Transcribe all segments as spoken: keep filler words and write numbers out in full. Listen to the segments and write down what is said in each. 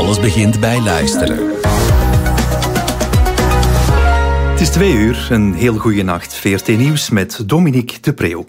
Alles begint bij luisteren. Het is twee uur, een heel goede nacht. V R T Nieuws met Dominique de Preeuw.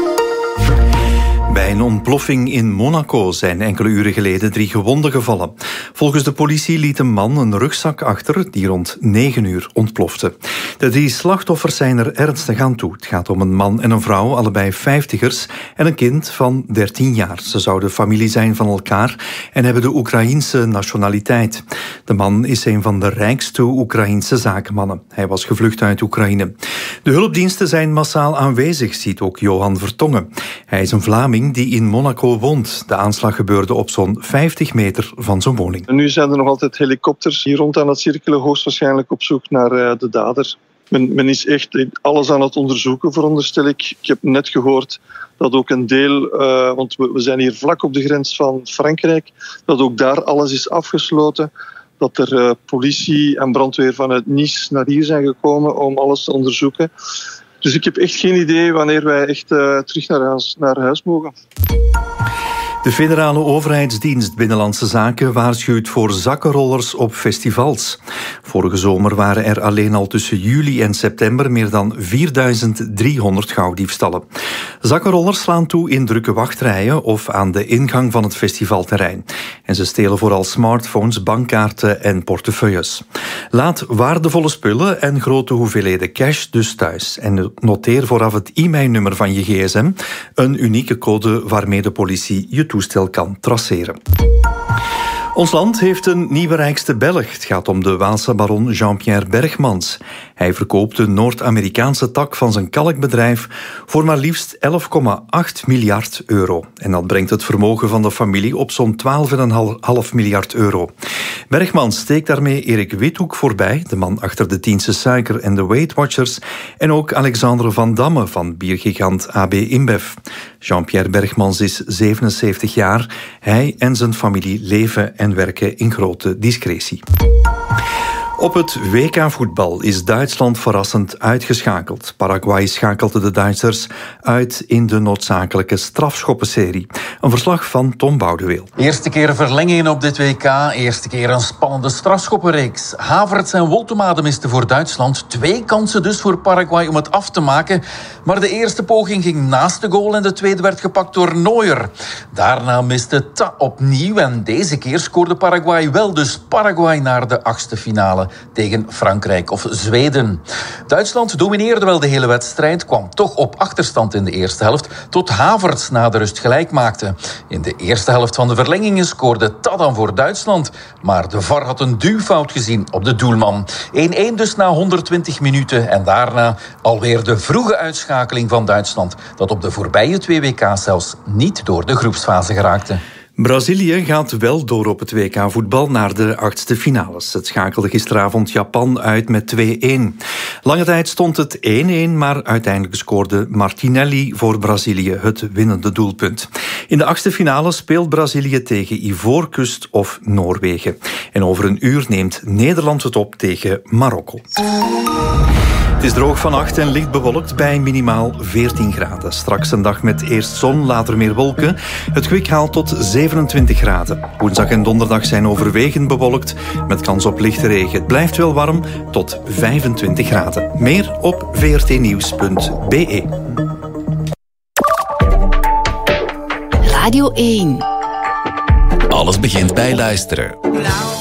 Bij een ontploffing in Monaco zijn enkele uren geleden drie gewonden gevallen. Volgens de politie liet een man een rugzak achter die rond negen uur ontplofte. De drie slachtoffers zijn er ernstig aan toe. Het gaat om een man en een vrouw, allebei vijftigers, en een kind van dertien jaar. Ze zouden familie zijn van elkaar en hebben de Oekraïense nationaliteit. De man is een van de rijkste Oekraïense zakenmannen. Hij was gevlucht uit Oekraïne. De hulpdiensten zijn massaal aanwezig, ziet ook Johan Vertongen. Hij is een Vlaming die in Monaco woont. De aanslag gebeurde op zo'n vijftig meter van zijn woning. En nu zijn er nog altijd helikopters hier rond aan het cirkelen, hoogstwaarschijnlijk op zoek naar uh, de dader. Men, men is echt alles aan het onderzoeken, veronderstel ik. Ik heb net gehoord dat ook een deel, uh, want we, we zijn hier vlak op de grens van Frankrijk, dat ook daar alles is afgesloten. Dat er uh, politie en brandweer vanuit Nice naar hier zijn gekomen om alles te onderzoeken. Dus ik heb echt geen idee wanneer wij echt uh, terug naar huis, naar huis mogen. De federale overheidsdienst Binnenlandse Zaken waarschuwt voor zakkenrollers op festivals. Vorige zomer waren er alleen al tussen juli en september meer dan vierduizend driehonderd gauwdiefstallen. Zakkenrollers slaan toe in drukke wachtrijen of aan de ingang van het festivalterrein. En ze stelen vooral smartphones, bankkaarten en portefeuilles. Laat waardevolle spullen en grote hoeveelheden cash dus thuis. En noteer vooraf het e-mailnummer van je gsm, een unieke code waarmee de politie je toestel kan traceren. Ons land heeft een nieuwe rijkste Belg. Het gaat om de Waalse baron Jean-Pierre Bergmans. Hij verkoopt de Noord-Amerikaanse tak van zijn kalkbedrijf voor maar liefst elf komma acht miljard euro. En dat brengt het vermogen van de familie op zo'n twaalf komma vijf miljard euro. Bergmans steekt daarmee Erik Withoek voorbij, de man achter de Tiense Suiker en de Weight Watchers, en ook Alexandre Van Damme van biergigant A B InBev. Jean-Pierre Bergmans is zevenenzeventig jaar. Hij en zijn familie leven en werken in grote discretie. Op het W K-voetbal is Duitsland verrassend uitgeschakeld. Paraguay schakelde de Duitsers uit in de noodzakelijke strafschoppenserie. Een verslag van Tom Boudeweel. Eerste keer verlengingen op dit W K, eerste keer een spannende strafschoppenreeks. Havertz en Woltemade misten voor Duitsland. Twee kansen dus voor Paraguay om het af te maken. Maar de eerste poging ging naast de goal en de tweede werd gepakt door Neuer. Daarna miste Ta opnieuw en deze keer scoorde Paraguay wel. Dus Paraguay naar de achtste finale tegen Frankrijk of Zweden. Duitsland domineerde wel de hele wedstrijd, kwam toch op achterstand in de eerste helft, tot Havertz na de rust gelijk maakte. In de eerste helft van de verlengingen scoorde Ta dan voor Duitsland, maar de V A R had een duwfout gezien op de doelman. één-één dus na honderdtwintig minuten en daarna alweer de vroege uitschakeling van Duitsland, dat op de voorbije twee W K's zelfs niet door de groepsfase geraakte. Brazilië gaat wel door op het W K-voetbal naar de achtste finales. Het schakelde gisteravond Japan uit met twee-één. Lange tijd stond het één-één, maar uiteindelijk scoorde Martinelli voor Brazilië het winnende doelpunt. In de achtste finale speelt Brazilië tegen Ivoorkust of Noorwegen. En over een uur neemt Nederland het op tegen Marokko. Het is droog vannacht en licht bewolkt bij minimaal veertien graden. Straks een dag met eerst zon, later meer wolken. Het kwik haalt tot zevenentwintig graden. Woensdag en donderdag zijn overwegend bewolkt met kans op lichte regen. Het blijft wel warm tot vijfentwintig graden. Meer op v r t nieuws punt b e. Radio één. Alles begint bij luisteren.